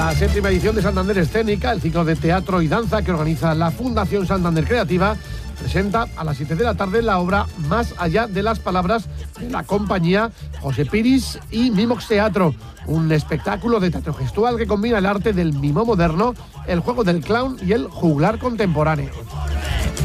La 7ª edición de Santander Escénica, el ciclo de teatro y danza que organiza la Fundación Santander Creativa, presenta a las 7 de la tarde la obra Más allá de las palabras de la compañía José Piris y Mimox Teatro, un espectáculo de teatro gestual que combina el arte del mimo moderno, el juego del clown y el juglar contemporáneo.